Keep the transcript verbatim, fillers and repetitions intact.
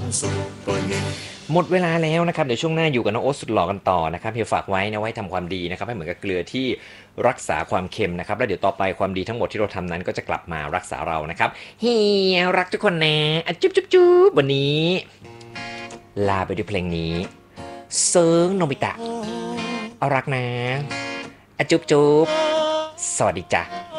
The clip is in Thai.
หมดเวลาแล้วนะครับเดี๋ยวช่วงหน้าอยู่กับน้องโอ๊ตสุดหล่อกันต่อนะครับเฮียฝากไว้นะไว้ทำความดีนะครับให้เหมือนกับเกลือที่รักษาความเค็มนะครับแล้วเดี๋ยวต่อไปความดีทั้งหมดที่เราทำนั้นก็จะกลับมารักษาเรานะครับเฮียรักทุกคนนะอะจุ๊บจุ๊บจุ๊บวันนี้ลาไปด้วยเพลงนี้เซิร์งโนบิตะเอารักนะอะจุ๊บจุ๊บสวัสดีจ้ะ